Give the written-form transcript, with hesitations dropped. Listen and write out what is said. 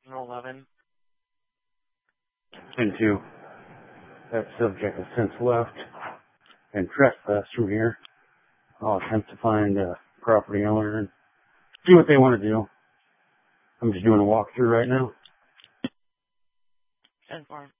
11. Into that subject has since left and trespassed from here. I'll attempt to find a property owner and see what they want to do. I'm just doing a walkthrough right now. 10-4.